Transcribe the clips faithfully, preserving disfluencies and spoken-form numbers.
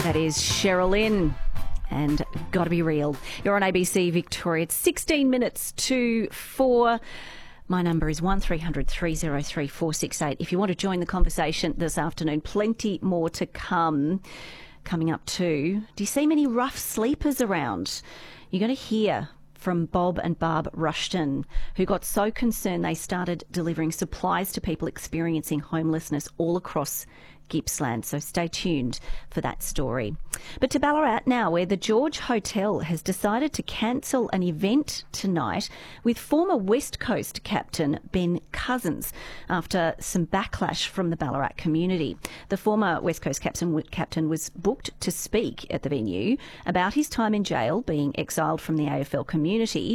That is Sherilyn and Gotta Be Real. You're on A B C Victoria. It's sixteen minutes to four. My number is one three hundred three oh three four six eight. If you want to join the conversation this afternoon, plenty more to come. Coming up too, do you see many rough sleepers around? You're going to hear from Bob and Barb Rushton, who got so concerned they started delivering supplies to people experiencing homelessness all across Gippsland. So stay tuned for that story. But to Ballarat now, where the George Hotel has decided to cancel an event tonight with former West Coast captain Ben Cousins after some backlash from the Ballarat community. The former West Coast captain, captain was booked to speak at the venue about his time in jail, being exiled from the A F L community,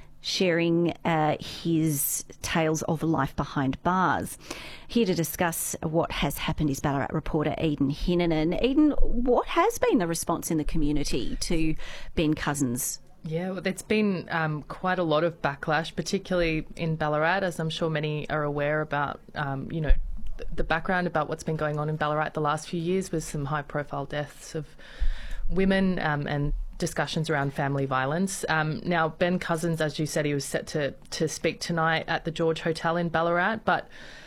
sharing uh, his tales of life behind bars. Here to discuss what has happened is Ballarat reporter Eden Hinnanen. Eden, what has been the response in the community to Ben Cousins? Yeah, well, there's been um, quite a lot of backlash, particularly in Ballarat, as I'm sure many are aware about, um, you know, the background about what's been going on in Ballarat the last few years with some high-profile deaths of women um, and discussions around family violence. Um, now, Ben Cousins, as you said, he was set to, to speak tonight at the George Hotel in Ballarat, but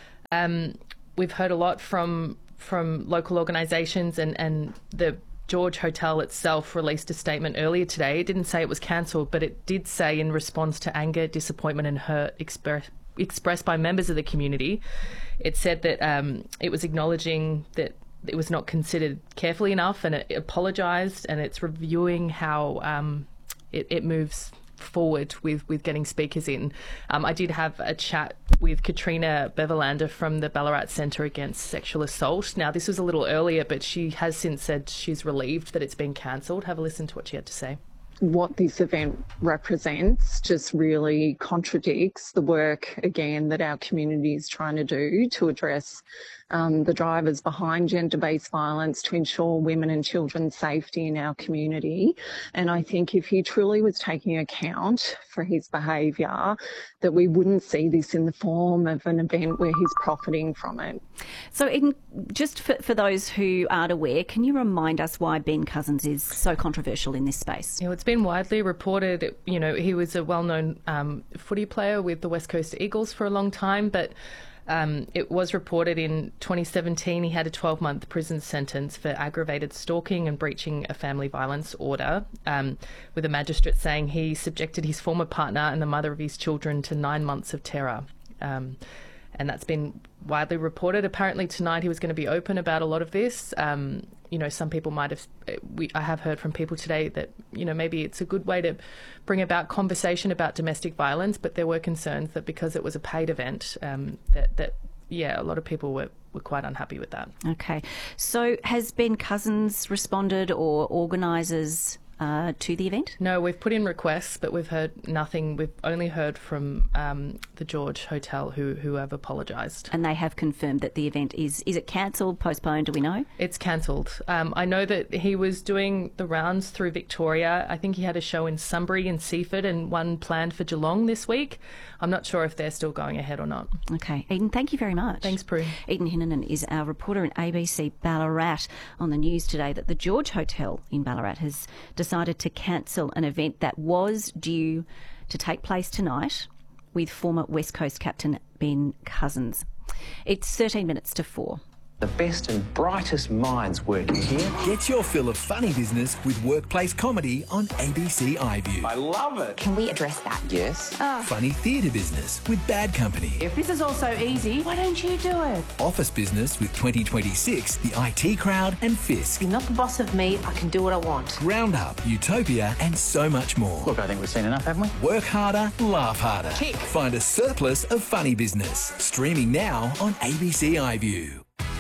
um, we've heard a lot from from local organisations, and, and the George Hotel itself released a statement earlier today. It didn't say it was cancelled, but it did say in response to anger, disappointment and hurt expressed expressed by members of the community, it said that um, it was acknowledging that it was not considered carefully enough, and it apologised, and it's reviewing how um, it, it moves forward with, with getting speakers in. Um, I did have a chat with Katrina Beverlander from the Ballarat Centre Against Sexual Assault. Now, this was a little earlier, but she has since said she's relieved that it's been cancelled. Have a listen to what she had to say. What this event represents just really contradicts the work, again, that our community is trying to do to address um, the drivers behind gender-based violence, to ensure women and children's safety in our community. And I think if he truly was taking account for his behaviour, that we wouldn't see this in the form of an event where he's profiting from it. So in, just for, for those who aren't aware, can you remind us why Ben Cousins is so controversial in this space? You know, it's been widely reported, you know, he was a well-known um, footy player with the West Coast Eagles for a long time, but um, it was reported in twenty seventeen he had a twelve-month prison sentence for aggravated stalking and breaching a family violence order, um, with a magistrate saying he subjected his former partner and the mother of his children to nine months of terror. Um, and that's been widely reported. Apparently tonight he was going to be open about a lot of this. Um, you know, some people might have, we, I have heard from people today that, you know, maybe it's a good way to bring about conversation about domestic violence, but there were concerns that because it was a paid event, um, that, that, yeah, a lot of people were, were quite unhappy with that. Okay. So has Ben Cousins responded, or organisers Uh, to the event? No, we've put in requests, but we've heard nothing. We've only heard from um, the George Hotel, who who have apologised. And they have confirmed that the event is, is it cancelled, postponed, do we know? It's cancelled. Um, I know that he was doing the rounds through Victoria. I think he had a show in Sunbury and Seaford and one planned for Geelong this week. I'm not sure if they're still going ahead or not. Okay. Eden, thank you very much. Thanks, Prue. Eden Hinnanen is our reporter in A B C Ballarat. On the news today that the George Hotel in Ballarat has decided to cancel an event that was due to take place tonight with former West Coast captain Ben Cousins. It's thirteen minutes to four. The best and brightest minds working here. Get your fill of funny business with workplace comedy on A B C iView. I love it. Can we address that? Yes. Funny theatre business with Bad Company. If this is all so easy, why don't you do it? Office business with twenty twenty-six, The I T Crowd and Fisk. You're not the boss of me, I can do what I want. Roundup, Utopia and so much more. Look, I think we've seen enough, haven't we? Work harder, laugh harder. Tick. Find a surplus of funny business. Streaming now on A B C iView.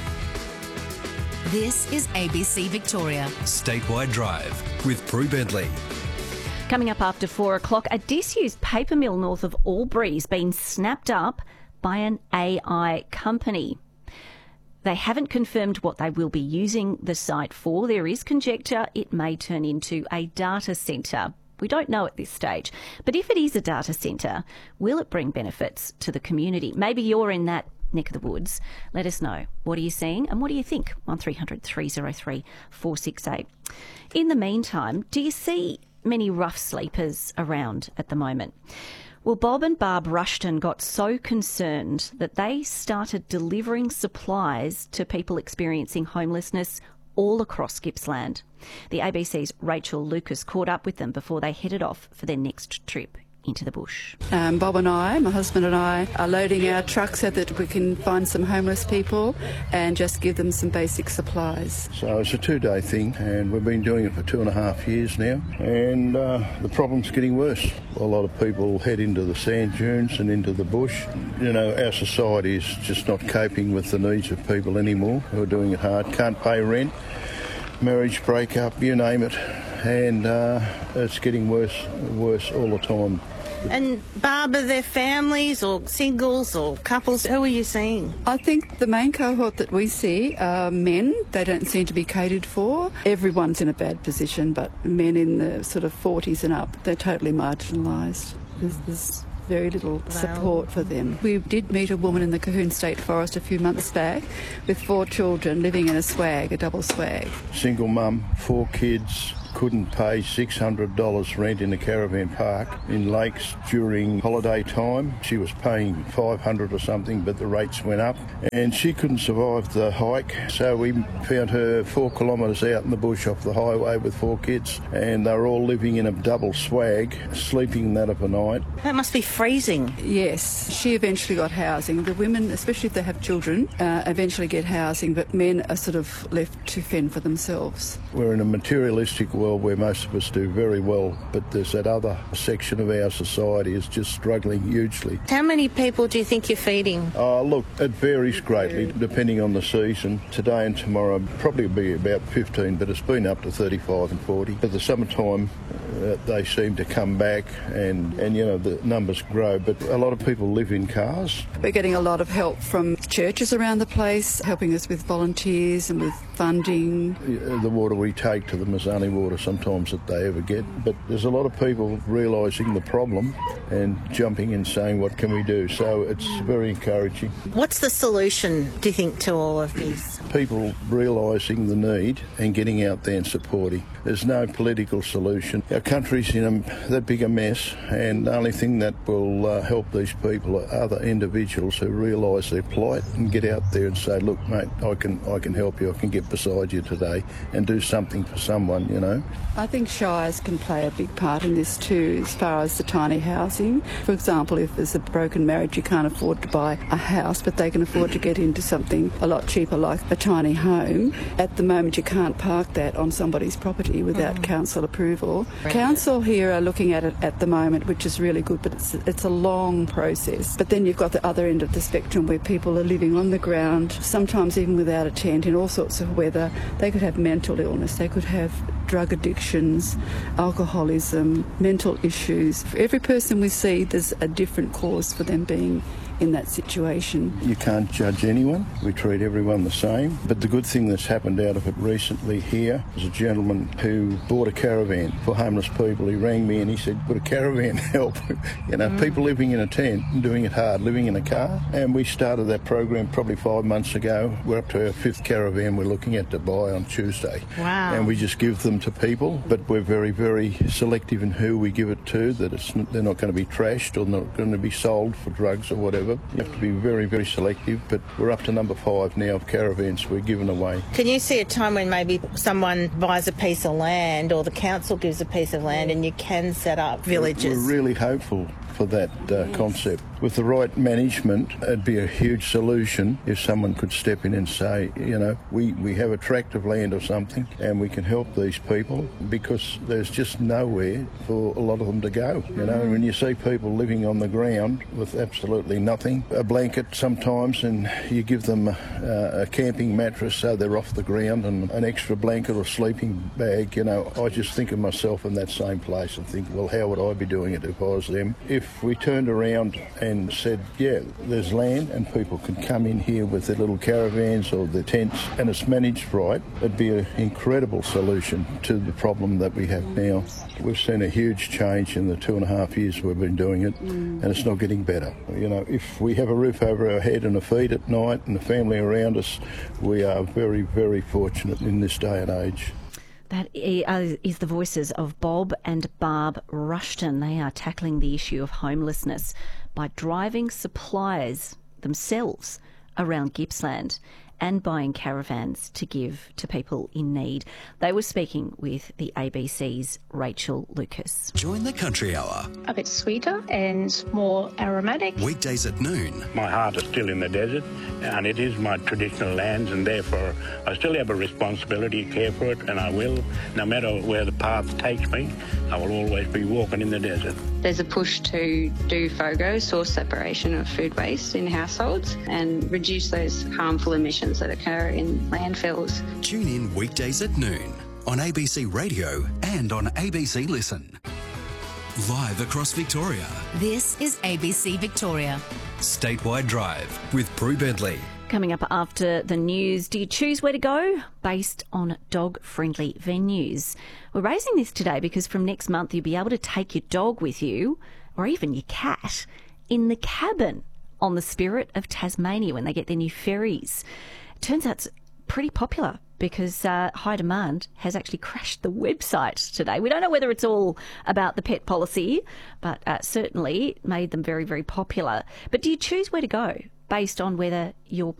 This is A B C Victoria. Statewide Drive with Prue Bedley. Coming up after four o'clock, a disused paper mill north of Albury's been snapped up by an A I company. They haven't confirmed what they will be using the site for. There is conjecture it may turn into a data centre. We don't know at this stage. But if it is a data centre, will it bring benefits to the community? Maybe you're in that neck of the woods, let us know. What are you seeing and what do you think? one three hundred three oh three four six eight. In the meantime, do you see many rough sleepers around at the moment? Well, Bob and Barb Rushton got so concerned that they started delivering supplies to people experiencing homelessness all across Gippsland. The A B C's Rachel Lucas caught up with them before they headed off for their next trip into the bush. Um, Bob and I, my husband and I, are loading our truck so that we can find some homeless people and just give them some basic supplies. So it's a two-day thing, and we've been doing it for two and a half years now, and uh, the problem's getting worse. A lot of people head into the sand dunes and into the bush. You know, our society is just not coping with the needs of people anymore who are doing it hard, can't pay rent, marriage breakup, you name it, and uh, it's getting worse and worse all the time. And Barb, are there families or singles or couples? Who are you seeing? I think the main cohort that we see are men. They don't seem to be catered for. Everyone's in a bad position, but men in the sort of forties and up, they're totally marginalised. There's, there's very little support for them. We did meet a woman in the Cahoon State Forest a few months back with four children living in a swag, a double swag. Single mum, four kids, couldn't pay six hundred dollars rent in a caravan park in Lakes during holiday time. She was paying five hundred dollars or something, but the rates went up and she couldn't survive the hike. So we found her four kilometres out in the bush off the highway with four kids, and they were all living in a double swag, sleeping in that of a night. That must be freezing. Yes, she eventually got housing. The women, especially if they have children, uh, eventually get housing, but men are sort of left to fend for themselves. We're in a materialistic world where most of us do very well, but there's that other section of our society is just struggling hugely. How many people do you think you're feeding? Oh, look, it varies greatly depending on the season. Today and tomorrow probably be about fifteen, but it's been up to thirty-five and forty. At the summertime, uh, they seem to come back and, and, you know, the numbers grow, but a lot of people live in cars. We're getting a lot of help from churches around the place, helping us with volunteers and with funding. The water we take to them is only water sometimes that they ever get, but there's a lot of people realising the problem and jumping in saying, what can we do? So it's very encouraging. What's the solution, do you think, to all of this? People realising the need and getting out there and supporting. There's no political solution. Our country's in a, that big a mess, and the only thing that will uh, help these people are other individuals who realise their plight and get out there and say, look, mate, I can I can help you, I can get beside you today and do something for someone, you know. I think shires can play a big part in this too, as far as the tiny housing. For example, if there's a broken marriage, you can't afford to buy a house, but they can afford to get into something a lot cheaper like a tiny home. At the moment, you can't park that on somebody's property without mm. council approval. Right. Council here are looking at it at the moment, which is really good, but it's it's a long process. But then you've got the other end of the spectrum where people are living on the ground, sometimes even without a tent, in all sorts of weather. They could have mental illness, they could have drug addictions, alcoholism, mental issues. For every person we see, there's a different cause for them being in that situation. You can't judge anyone. We treat everyone the same. But the good thing that's happened out of it recently here is a gentleman who bought a caravan for homeless people. He rang me and he said, would a caravan help? You know, mm. people living in a tent and doing it hard, living in a car. And we started that program probably five months ago. We're up to our fifth caravan we're looking at to buy on Tuesday. Wow. And we just give them to people, but we're very, very selective in who we give it to, that it's they're not going to be trashed or not going to be sold for drugs or whatever. You have to be very, very selective, but we're up to number five now of caravans we're giving away. Can you see a time when maybe someone buys a piece of land or the council gives a piece of land and you can set up villages? We're really hopeful for that uh, yes. concept. With the right management, it'd be a huge solution if someone could step in and say, you know, we, we have a tract of land or something and we can help these people, because there's just nowhere for a lot of them to go. You know, when you see people living on the ground with absolutely nothing, a blanket sometimes, and you give them a, a camping mattress so they're off the ground, and an extra blanket or sleeping bag, you know, I just think of myself in that same place and think, well, how would I be doing it if I was them? If if we turned around and said, yeah, there's land and people can come in here with their little caravans or their tents and it's managed right, it'd be an incredible solution to the problem that we have now. We've seen a huge change in the two and a half years we've been doing it, and it's not getting better. You know, if we have a roof over our head and a feed at night and a family around us, we are very, very fortunate in this day and age. That is the voices of Bob and Barb Rushton. They are tackling the issue of homelessness by driving supplies themselves around Gippsland and buying caravans to give to people in need. They were speaking with the A B C's Rachel Lucas. Join the Country Hour. A bit sweeter and more aromatic. Weekdays at noon. My heart is still in the desert and it is my traditional lands, and therefore I still have a responsibility to care for it, and I will. No matter where the path takes me, I will always be walking in the desert. There's a push to do FOGO, source separation of food waste in households, and reduce those harmful emissions that occur in landfills. Tune in weekdays at noon on A B C Radio and on A B C Listen. Live across Victoria. This is A B C Victoria. Statewide Drive with Prue Bentley. Coming up after the news, do you choose where to go based on dog-friendly venues? We're raising this today because from next month you'll be able to take your dog with you, or even your cat, in the cabin on the Spirit of Tasmania when they get their new ferries. It turns out it's pretty popular because uh, High Demand has actually crashed the website today. We don't know whether it's all about the pet policy, but uh, certainly made them very, very popular. But do you choose where to go based on whether your